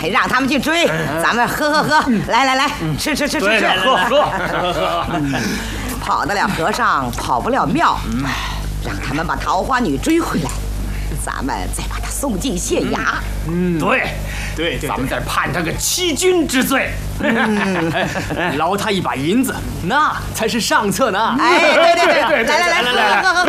让他们去追，咱们喝，来，吃， 喝。 跑得了和尚跑不了庙，让他们把桃花女追回来，咱们再把她送进县衙。 对，咱们再判他个欺君之罪， 捞他一把银子，那才是上策呢。 哎，对，来，喝。